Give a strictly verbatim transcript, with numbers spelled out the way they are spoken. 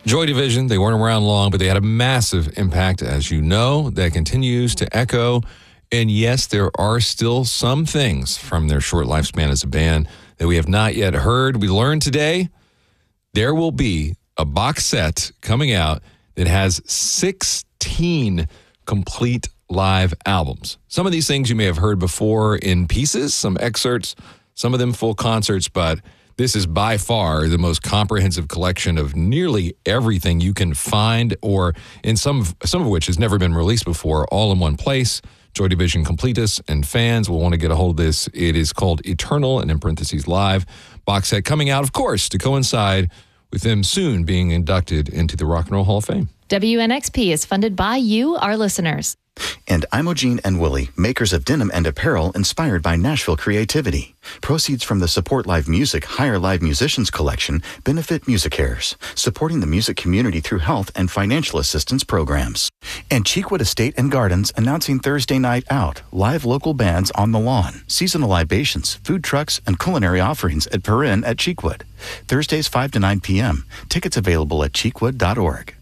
Joy Division, they weren't around long, but they had a massive impact, as you know, that continues to echo. And yes, there are still some things from their short lifespan as a band that we have not yet heard. We learned today there will be a box set coming out that has sixteen complete live albums. Some of these things you may have heard before in pieces, some excerpts, some of them full concerts, but this is by far the most comprehensive collection of nearly everything you can find, or in some of, some of which has never been released before, all in one place. Joy Division completists and fans will want to get a hold of this. It is called Eternal, and in parentheses, Live box set coming out, of course, to coincide with them soon being inducted into the Rock and Roll Hall of Fame. W N X P is funded by you, our listeners. And Imogene and Willie, makers of denim and apparel inspired by Nashville creativity. Proceeds from the Support Live Music Hire Live Musicians collection benefit MusiCares, supporting the music community through health and financial assistance programs. And Cheekwood Estate and Gardens announcing Thursday Night Out, live local bands on the lawn, seasonal libations, food trucks, and culinary offerings at Perrin at Cheekwood. Thursdays five to nine p.m. Tickets available at cheekwood dot org.